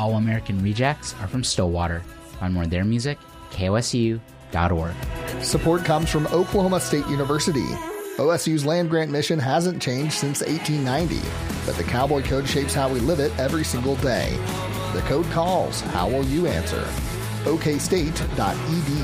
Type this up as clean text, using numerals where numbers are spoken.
All American Rejects are from Stillwater. Find more of their music, kosu.org. Support comes from Oklahoma State University. OSU's land-grant mission hasn't changed since 1890, but the Cowboy Code shapes how we live it every single day. The code calls. How will you answer? okstate.edu.